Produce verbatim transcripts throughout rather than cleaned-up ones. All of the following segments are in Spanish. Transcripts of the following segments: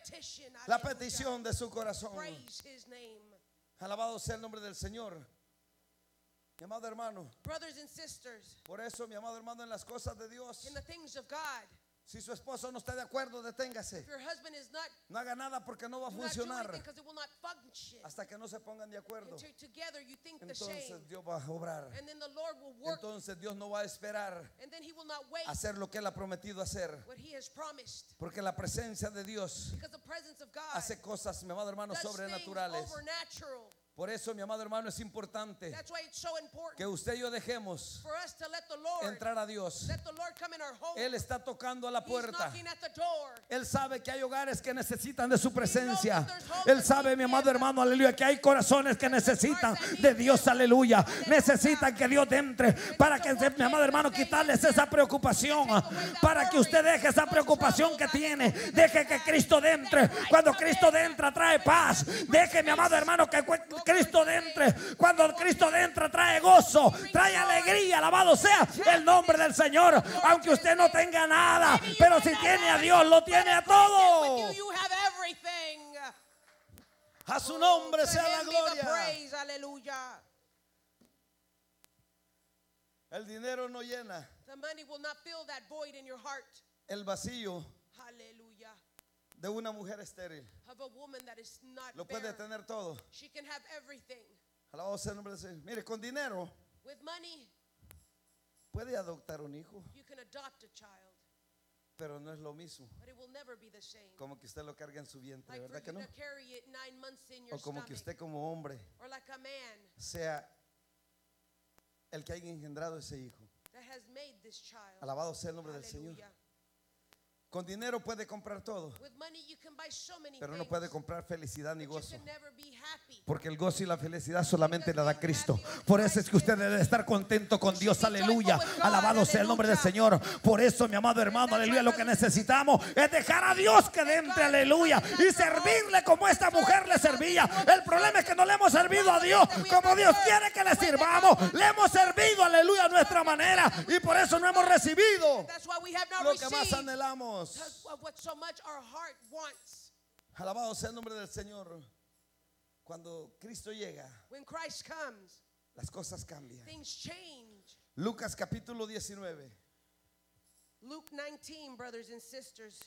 la petición de su corazón. Alabado sea el nombre del Señor. Mi amado hermano, brothers and sisters, por eso, mi amado hermano, en las cosas de Dios, in the things of God, si su esposo no está de acuerdo, deténgase. if your husband is not, No haga nada porque no va a do not do funcionar anything because it will not function. hasta que no se pongan de acuerdo. Until together you think the Entonces same, Dios va a obrar. and then the Lord will work, Entonces Dios no va a esperar and then He will not wait hacer lo que Él ha prometido hacer. what He has promised, Porque la presencia de Dios because the presence of God hace cosas, mi amado hermano, does things sobrenaturales. overnatural. Por eso, mi amado hermano, es importante That's why it's so important que usted y yo dejemos for us to let the Lord, entrar a Dios. let the Lord come in our home. Él está tocando a la He's puerta. knocking at the door. Él sabe que hay hogares que necesitan de su presencia. Él sabe, mi amado hermano, aleluya, que hay corazones que necesitan de Dios, aleluya. Necesitan que Dios entre para que, mi amado hermano, quitarles esa preocupación. Para que usted deje esa preocupación que tiene. Deje que Cristo entre. Cuando Cristo entra trae paz. Deje, mi amado hermano, que Cristo entre. Cuando Cristo entra trae gozo, trae alegría. Alabado sea el nombre del Señor. Aunque usted no tenga nada, pero si tiene a Dios, lo tiene a todo. You have everything. A su nombre To sea la Him be the gloria. praise. Hallelujah. El dinero no llena. The money will not fill that void in your heart. El vacío Hallelujah. de una mujer estéril. Of a woman that is not Lo puede barren. tener todo. She can have everything. Alabado sea el nombre del Señor. Mire, con dinero With money, puede adoptar un hijo, you can adopt a child, pero no es lo mismo but it will never be the same. como que usted lo carga en su vientre, Like for ¿verdad que you no? to carry it nine months in your O como que stomach, usted como hombre or like a man sea el que haya engendrado ese hijo. that has made this child. Alabado sea el nombre del Señor. Hallelujah. Con dinero puede comprar todo, With money, you can buy so many pero no things, puede comprar felicidad ni but you gozo. can never be happy. Porque el gozo y la felicidad solamente la da Cristo. Por eso es que usted debe estar contento con Dios, aleluya. Alabado sea el nombre del Señor. Por eso, mi amado hermano, aleluya, lo que necesitamos es dejar a Dios que entre, aleluya, y servirle como esta mujer le servía. El problema es que no le hemos servido a Dios como Dios quiere que le sirvamos. Le hemos servido, aleluya, a nuestra manera, y por eso no hemos recibido That's why we have not lo que más received anhelamos. of what so much our heart wants. Alabado sea el nombre del Señor. Cuando Cristo llega, When Christ comes, las cosas cambian. things change. Lucas capítulo diecinueve. Luke nineteen, brothers and sisters.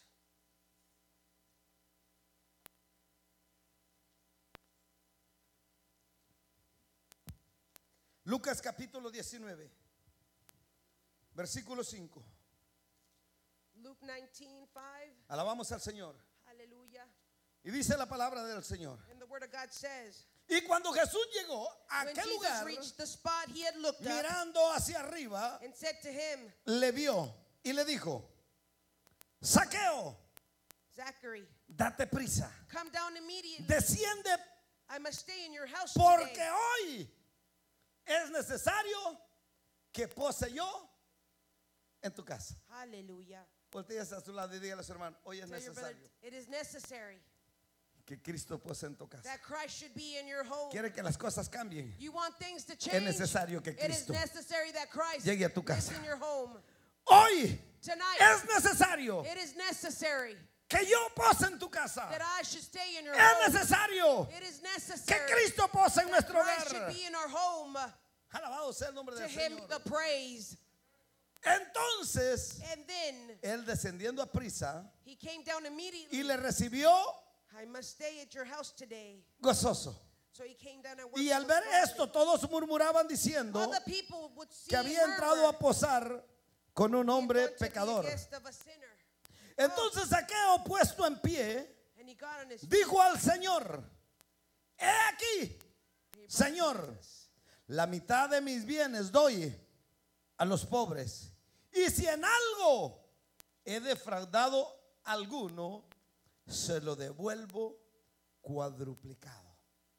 Lucas capítulo diecinueve, versículo cinco. Luke nineteen, five. Alabamos al Señor. Hallelujah. Y dice la palabra del Señor. And the word of God says, Y cuando Jesús llegó a when aquel Jesus lugar, reached the spot, he had looked up mirando hacia arriba, and said to him, le vio y le dijo: Zaqueo, Zachary, date prisa, come down immediately. desciende, I must stay in your house porque today. hoy es necesario que pose yo en tu casa. Hallelujah. Volteas a su lado y dígale a su hermano: hoy es Tell your brother, necesario it is necessary que Cristo pose en tu casa. that Christ should be in your home. Quiere que las cosas cambien. You want things to Es change. necesario que It is Cristo necessary that Christ llegue a tu lives casa. in your home. Hoy Tonight, es necesario it is necessary que yo pose en tu casa. that I should stay in your Es home. necesario It is que necessary Cristo pose en that nuestro Christ hogar. should be in our home. Alabado sea el nombre To del him Señor. the praise. Entonces, And then él descendiendo a prisa he came down immediately. y le recibió I must stay at your house today. gozoso. So he came down and worked Y al with ver gladly. esto, todos murmuraban diciendo All the people would see que había entrado a posar con un hombre pecador. Entonces Zaqueo, puesto en pie, And he got on his dijo al Señor: he aquí, Señor, la mitad de mis bienes doy a los pobres, y si en algo he defraudado a alguno, se lo devuelvo cuadruplicado.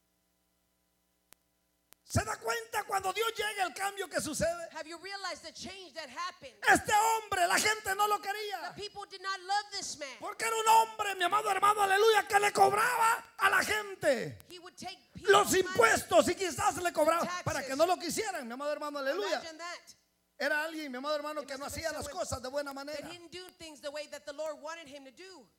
¿Se da cuenta cuando Dios llega el cambio que sucede? Have you realized the change that happened? Este hombre, la gente no lo The quería, people did not love this man. porque era un hombre, mi amado hermano, aleluya, que le cobraba a la gente He would take people's los money. impuestos y quizás le cobraba Taxes. para que no lo quisieran, mi amado hermano, aleluya. Imagine that. Era alguien, mi amado hermano, It que must no have been hacía las someone cosas de buena That manera. he didn't do things the way that the Lord wanted him to do.